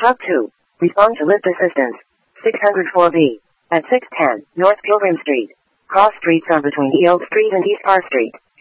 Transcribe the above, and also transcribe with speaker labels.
Speaker 1: Talk to. Respond to lift assistance. 604B. At 610 North Pilgrim Street. Cross streets are between Eald Street and East Park Street.